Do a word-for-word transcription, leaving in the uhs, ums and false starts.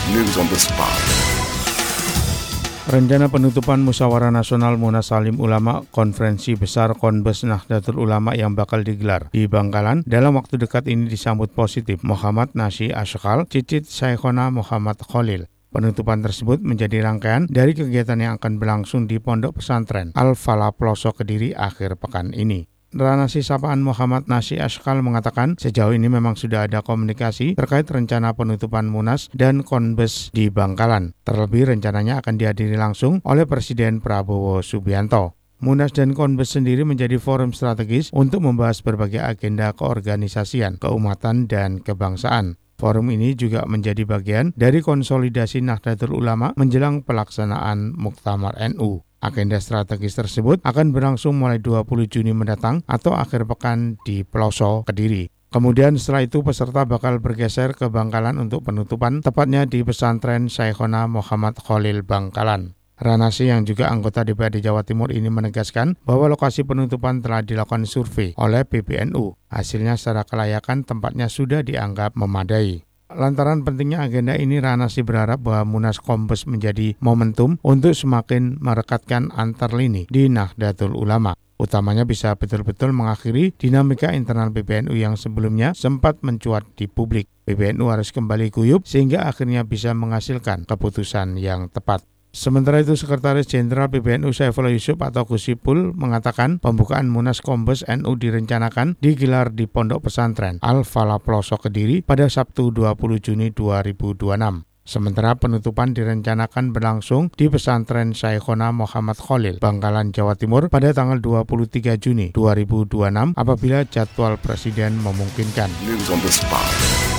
News on the spot. Rencana penutupan Musyawarah Nasional Munas Salim Ulama Konferensi Besar Konbes Nahdlatul Ulama yang bakal digelar di Bangkalan dalam waktu dekat ini disambut positif Muhammad Nasy Ashqal, Cicit Syekhona Muhammad Khalil. Penutupan tersebut menjadi rangkaian dari kegiatan yang akan berlangsung di Pondok Pesantren Al-Falah Pelosok Kediri akhir pekan ini. Ranasi Sapaan Muhammad Nasy Ashqal mengatakan sejauh ini memang sudah ada komunikasi terkait rencana penutupan Munas dan Konbes di Bangkalan. Terlebih rencananya akan dihadiri langsung oleh Presiden Prabowo Subianto. Munas dan Konbes sendiri menjadi forum strategis untuk membahas berbagai agenda keorganisasian, keumatan, dan kebangsaan. Forum ini juga menjadi bagian dari konsolidasi Nahdlatul Ulama menjelang pelaksanaan Muktamar N U. Agenda strategis tersebut akan berlangsung mulai dua puluh Juni mendatang atau akhir pekan di Pelosok Kediri. Kemudian setelah itu peserta bakal bergeser ke Bangkalan untuk penutupan, tepatnya di Pesantren Syekhona Muhammad Khalil Bangkalan. Ranasi yang juga anggota D P R D Jawa Timur ini menegaskan bahwa lokasi penutupan telah dilakukan survei oleh P B N U. Hasilnya secara kelayakan tempatnya sudah dianggap memadai. Lantaran pentingnya agenda ini, Ranasi berharap bahwa Munas Konbes menjadi momentum untuk semakin merekatkan antar lini di Nahdlatul Ulama. Utamanya bisa betul-betul mengakhiri dinamika internal P B N U yang sebelumnya sempat mencuat di publik. P B N U harus kembali guyup sehingga akhirnya bisa menghasilkan keputusan yang tepat. Sementara itu, Sekretaris Jenderal P B N U Saifullah Yusuf atau Gus Ipul mengatakan pembukaan Munas Konbes N U direncanakan digelar di Pondok Pesantren Al-Falah Pelosok Kediri pada Sabtu dua puluh Juni dua ribu dua puluh enam. Sementara penutupan direncanakan berlangsung di Pesantren Syekhona Muhammad Khalil, Bangkalan, Jawa Timur pada tanggal dua puluh tiga Juni dua ribu dua puluh enam apabila jadwal Presiden memungkinkan. News on the spot.